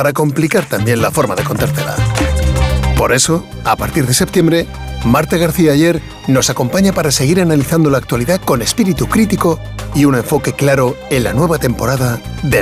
para complicar también la forma de contártela. Por eso, a partir de septiembre, Marta García Ayer nos acompaña para seguir analizando la actualidad con espíritu crítico y un enfoque claro en la nueva temporada de